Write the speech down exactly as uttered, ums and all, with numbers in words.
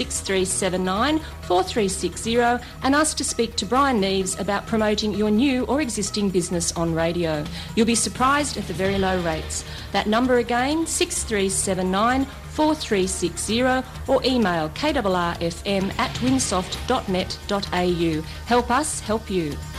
six three seven nine, four three six zero and ask to speak to Brian Neves about promoting your new or existing business on radio. You'll be surprised at the very low rates. That number again, six three seven nine, four three six zero or email k r r f m at winsoft dot net dot a u. Help us, help you.